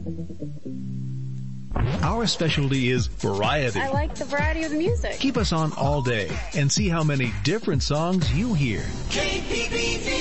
Our specialty is variety. I like the variety of the music. Keep us on all day and see how many different songs you hear. KPBV